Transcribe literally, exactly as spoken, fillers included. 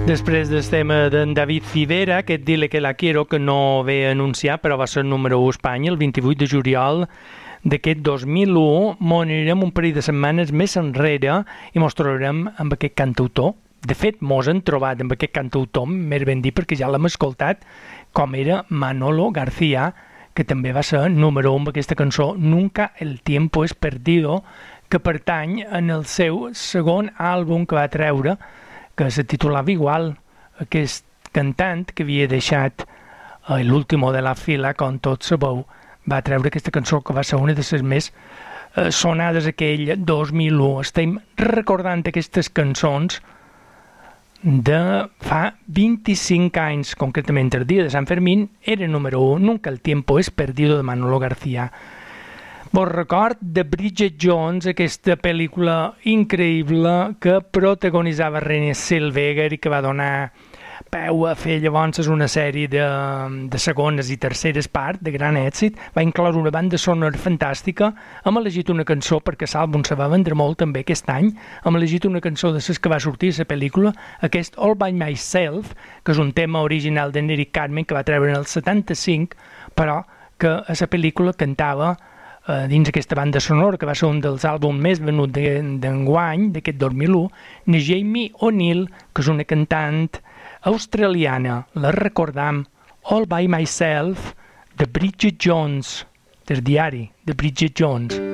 Després del tema d'en David Civera, aquest Dile que la quiero, que no ve anunciat, però va ser el número u a Espanya el vint-i-vuit de juliol d'aquest dos mil u. M'ho anirem un parell de setmanes més enrere i mos trobarem amb aquest cantautor. De fet, mos hem trobat amb aquest cantautor, més ben dit, perquè ja l'hem escoltat, com era Manolo García, que també va ser número u amb aquesta cançó Nunca el tiempo es perdido, que pertany en el seu segon àlbum que va treure, que se titulava igual. Aquest cantant que havia deixat eh, l'último de la fila, com tots sabeu, va treure aquesta cançó que va ser una de les més eh, sonades aquell dos mil u. Estem recordant aquestes cançons de fa vint-i-cinc anys, concretament el dia de Sant Fermín, era número u, Nunca el tiempo es perdido, de Manolo García. Vos record de Bridget Jones, aquesta pel·lícula increïble que protagonitzava Renée Zellweger i que va donar peu a fer llavors una sèrie de, de segones i terceres parts de gran èxit. Va incloure una banda sonora fantàstica. Hem elegit una cançó perquè l'àlbum se va vendre molt també aquest any. Hem elegit una cançó de les que va sortir a la pel·lícula, aquest All By Myself, que és un tema original d'en Eric Carmen que va treure en el setanta-cinc, però que a la pel·lícula cantava Uh, dins aquesta banda sonora, que va ser un dels àlbums més venuts d'enguany, d'aquest dos mil u, na Jamie O'Neill, que és una cantant australiana. La recordam, All By Myself, de Bridget Jones, del diari de Bridget Jones.